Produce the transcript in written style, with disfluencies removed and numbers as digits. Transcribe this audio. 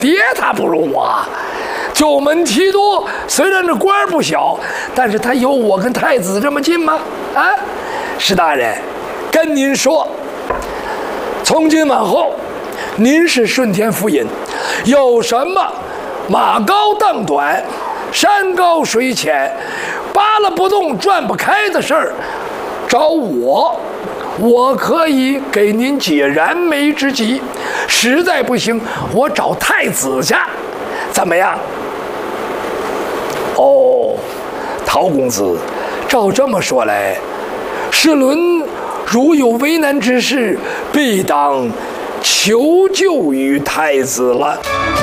爹他不如我，九门提督虽然这官不小，但是他有我跟太子这么近吗？啊，石大人，跟您说，从今往后，您是顺天府尹，有什么马高凳短、山高水浅、扒拉不动、转不开的事儿，找我。我可以给您解燃眉之急，实在不行，我找太子去，怎么样？哦，陶公子，照这么说来，世伦如有为难之事，必当求救于太子了。